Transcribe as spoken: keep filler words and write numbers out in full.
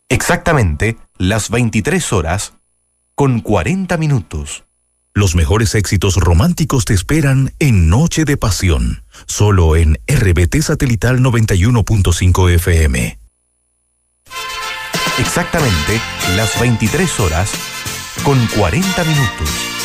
Exactamente las veintitrés horas con cuarenta minutos. Los mejores éxitos románticos te esperan en Noche de Pasión, solo en R B T Satelital noventa y uno punto cinco F M. Exactamente las veintitrés horas con cuarenta minutos.